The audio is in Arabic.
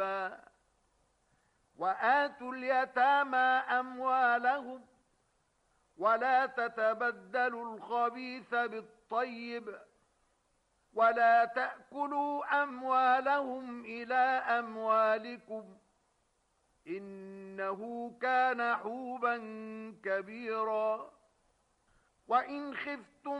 الربا وآتوا اليتامى أموالهم ولا تتبدلوا الخبيث بالطيب ولا تأكلوا أموالهم إلى أموالكم إنه كان حوبا كبيرا وإن خفتم